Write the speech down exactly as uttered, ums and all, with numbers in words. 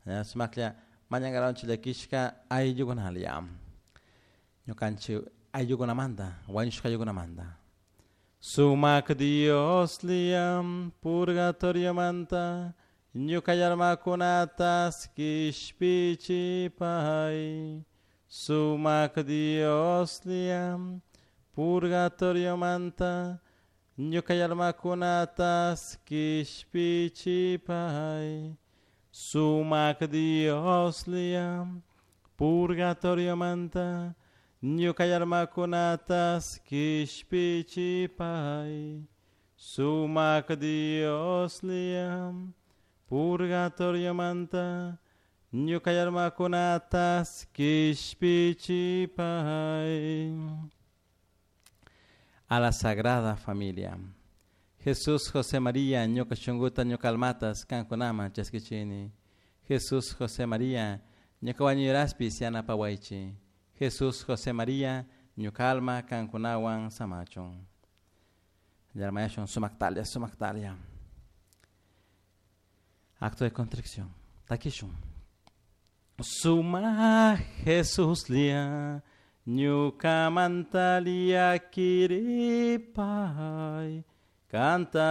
Smaklia mañana chile kishka ay yugunaliam. Ñukanchi ay yugunamanda, wanshka yugunamanda. Sumak Dios liam purgatorio manta. Ñukayarma kunatas kishpichi pai. Sumak Dios liam purgatorio manta. Ñukayarma kunatas kishpichi pai. Sumak Dios liam purgatorio manta. Ñukayarma kunatas kishpichi pai. Sumak Dios liam purgatorio manta. Ñukayarma kunatas kishpichi pai. A la Sagrada Familia. Jesús, José María, ñuka chunguta ñukalmatas kankunama chaskichini. Jesús, José María, ñuka wañuraspi siana pawaichi. Jesús, José María, ñukalma kankunawan samachon. Yarmayashon sumaktalia, sumaktalia. Acto de contrición. Takishun. Suma Jesús lia, ñuka mantalia kiripai. Canta